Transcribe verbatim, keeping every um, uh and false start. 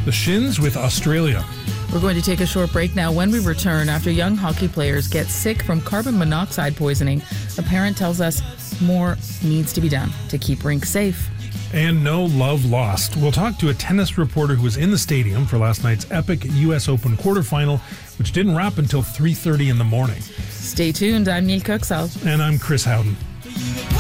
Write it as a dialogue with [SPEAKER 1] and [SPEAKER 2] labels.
[SPEAKER 1] the Shins with Australia.
[SPEAKER 2] We're going to take a short break now. When we return, after young hockey players get sick from carbon monoxide poisoning, a parent tells us more needs to be done to keep rinks safe.
[SPEAKER 1] And no love lost. We'll talk to a tennis reporter who was in the stadium for last night's epic U S Open quarterfinal, which didn't wrap until three thirty in the morning.
[SPEAKER 2] Stay tuned. I'm Neil Cooksall.
[SPEAKER 1] And I'm Chris Howden.